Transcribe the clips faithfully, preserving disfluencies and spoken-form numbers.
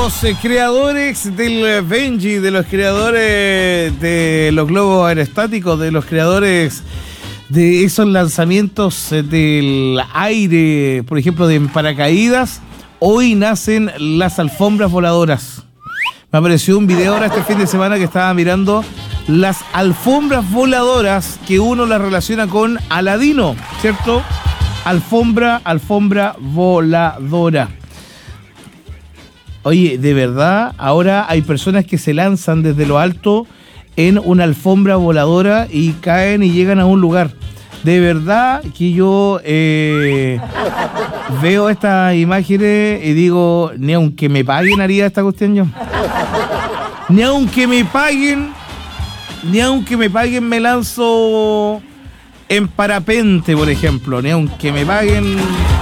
los eh, creadores del Benji, de los creadores de los globos aerostáticos, de los creadores de esos lanzamientos eh, del aire, por ejemplo, de paracaídas, hoy nacen las alfombras voladoras. Me apareció un video ahora este fin de semana que estaba mirando las alfombras voladoras que uno las relaciona con Aladino, ¿cierto? Alfombra, alfombra voladora. Oye, de verdad, ahora hay personas que se lanzan desde lo alto en una alfombra voladora y caen y llegan a un lugar. De verdad que yo eh, veo estas imágenes y digo, ni aunque me paguen haría esta cuestión yo. Ni aunque me paguen, ni aunque me paguen me lanzo en parapente, por ejemplo. Ni aunque me paguen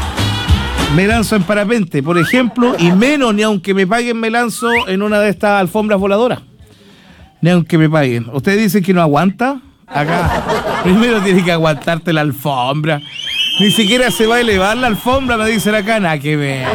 me lanzo en parapente, por ejemplo, y menos ni aunque me paguen me lanzo en una de estas alfombras voladoras. Ni aunque me paguen. Ustedes dicen que no aguanta. Acá, primero tiene que aguantarte la alfombra. Ni siquiera se va a elevar la alfombra, me dicen acá, nada que ver.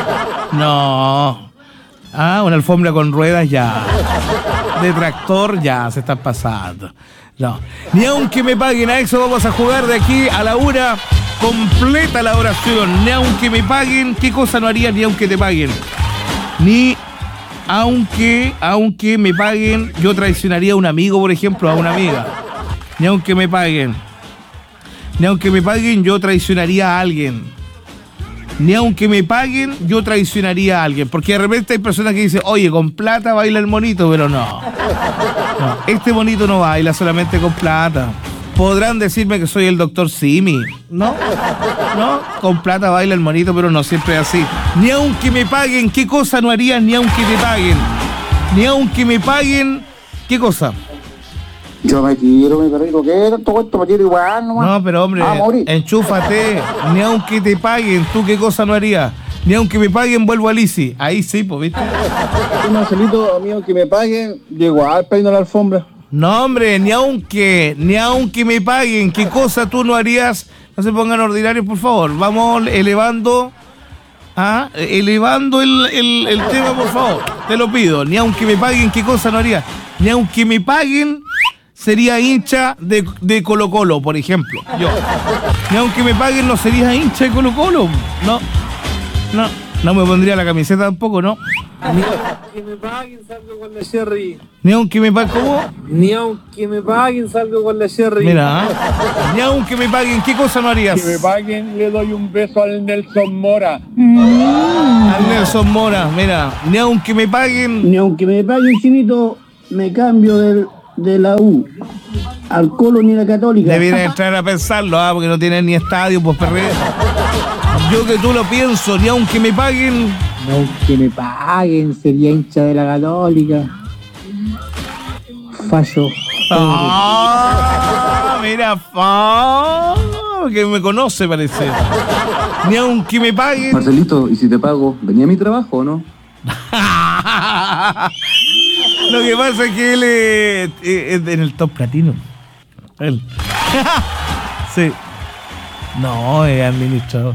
No. Ah, una alfombra con ruedas ya. De tractor ya se están pasando. No. Ni aunque me paguen, a eso vamos a jugar de aquí a la una. Completa la oración. Ni aunque me paguen, ¿qué cosa no haría ni aunque te paguen? Ni aunque, aunque me paguen, yo traicionaría a un amigo, por ejemplo, a una amiga. Ni aunque me paguen. Ni aunque me paguen, yo traicionaría a alguien. Ni aunque me paguen, yo traicionaría a alguien. Porque de repente hay personas que dicen, oye, con plata baila el monito, pero no. No, este monito no baila solamente con plata. Podrán decirme que soy el doctor Simi. No, no, con plata baila el monito, pero no siempre es así. Ni aunque me paguen, ¿qué cosa no harías ni aunque te paguen? Ni aunque me paguen, ¿qué cosa? Yo me quiero, mi perrito, ¿qué? Tanto cuento me quiero igual nomás. No, pero hombre, ah, enchúfate. Ni aunque te paguen, ¿tú qué cosa no harías? Ni aunque me paguen, vuelvo a Lisi. Ahí sí, pues, ¿viste? Sí, Marcelito, a mí aunque me paguen, yo igual peino la alfombra. No, hombre, ni aunque, ni aunque me paguen, ¿qué cosa tú no harías? No se pongan ordinarios, por favor. Vamos elevando, ¿ah? elevando el, el, el tema, por favor. Te lo pido. Ni aunque me paguen, ¿qué cosa no haría? Ni aunque me paguen, sería hincha de, de Colo Colo, por ejemplo. Yo. Ni aunque me paguen, no sería hincha de Colo Colo. No, no, no me pondría la camiseta tampoco, ¿no? Ni aunque me paguen, salgo con la Sherry. Ni aunque me paguen, ¿cómo? Ni aunque me paguen, salgo con la Sherry. Mira, ¿eh? Ni aunque me paguen, ¿qué cosa no harías? Si me paguen, le doy un beso al Nelson Mora. Al Nelson Mora, mira. Ni aunque me paguen. Ni aunque me paguen, Chinito, me cambio del, de la U al Colo ni la Católica. Deberían entrar a pensarlo, ¿ah? Porque no tienen ni estadio, pues perre. Yo que tú lo pienso, ni aunque me paguen. Ni aunque me paguen, sería hincha de la Católica. Fallo. Ah, mira, ah, que me conoce, parece. Ni aunque me paguen. Marcelito, ¿y si te pago, venía a mi trabajo o no? Lo que pasa es que él es, es en el top platino. Él. Sí. No, es administrador.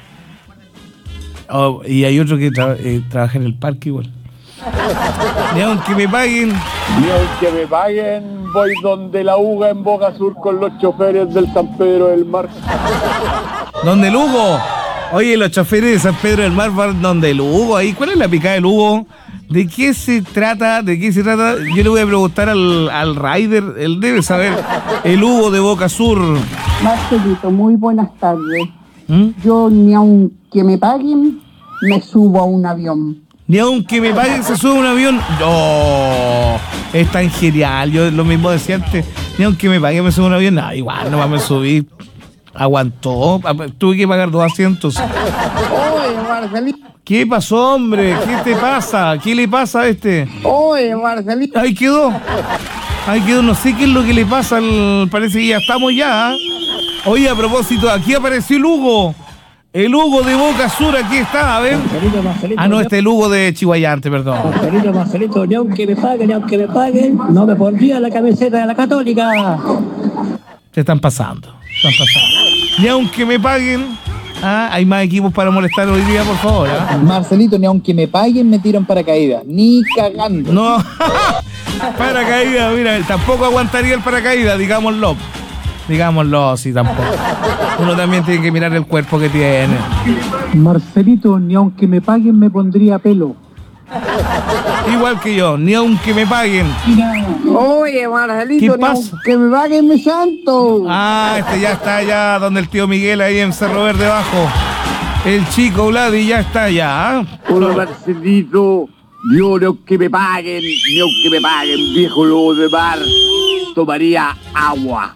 Oh, y hay otro que tra eh, trabaja en el parque igual. Ni aunque me paguen. Ni aunque me paguen, voy donde la Uga en Boca Sur con los choferes del San Pedro del Mar. ¿Dónde el Hugo? Oye, los choferes de San Pedro del Mar van donde el Hugo. Ahí, ¿cuál es la picada del Hugo? ¿De qué se trata? ¿De qué se trata? Yo le voy a preguntar al, al rider, él debe saber. El Hugo de Boca Sur. Marcelito, muy buenas tardes. ¿Mm? Yo ni aunque me paguen, me subo a un avión. Ni aunque me paguen se sube a un avión. No, es tan genial. Yo lo mismo decía antes. Ni aunque me paguen me subo a un avión. No, igual, no me subí. Aguantó. Tuve que pagar dos asientos. Oye, Marcelito. ¿Qué pasó, hombre? ¿Qué te pasa? ¿Qué le pasa a este? Oye, Marcelito. Ahí quedó. Ahí quedó. No sé qué es lo que le pasa. Al... Parece que ya estamos ya. ¿eh? Oye, a propósito, aquí apareció el Hugo. El Hugo de Boca Sur, aquí está, a ver. Marcelito, Marcelito, Ah, no, este es el Hugo de Chihuayante, perdón. Marcelito, Marcelito, ni aunque me paguen, ni aunque me paguen, no me pondría la camiseta de la Católica. Se están pasando. Están pasando. Ni aunque me paguen, Ah, hay más equipos para molestar hoy día, por favor. ¿Ah? Marcelito, ni aunque me paguen me tiran paracaídas. Ni cagando. No, paracaídas, mira, tampoco aguantaría el paracaídas, digámoslo. Digámoslo, sí, tampoco. Uno también tiene que mirar el cuerpo que tiene. Marcelito, ni aunque me paguen me pondría pelo. Igual que yo, ni aunque me paguen. Oye, Marcelito, ¿Qué ni pasa? aunque me paguen me santo. Ah, este ya está allá donde el tío Miguel ahí en Cerro Verde abajo. El chico Vladi ya está allá. ¿Ah? Hola, Marcelito. Yo ni aunque me paguen, ni aunque me paguen, viejo lobo de mar, tomaría agua.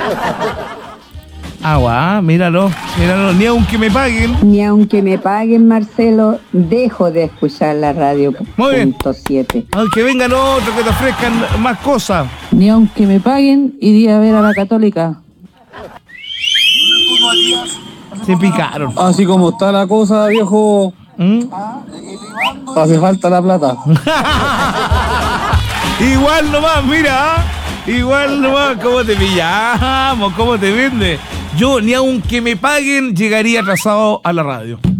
Agua, ah, míralo, míralo, ni aunque me paguen. Ni aunque me paguen, Marcelo, dejo de escuchar la radio. Muy bien. Punto siete. Aunque vengan otros que te ofrezcan más cosas. Ni aunque me paguen, iría a ver a la Católica. Se picaron. Así como está la cosa, viejo, ¿Mm? hace falta la plata. Igual nomás, mira, ¿ah? Igual nomás, ¿cómo te pillamos? ¿Cómo te vende? Yo, ni aunque me paguen, llegaría atrasado a la radio.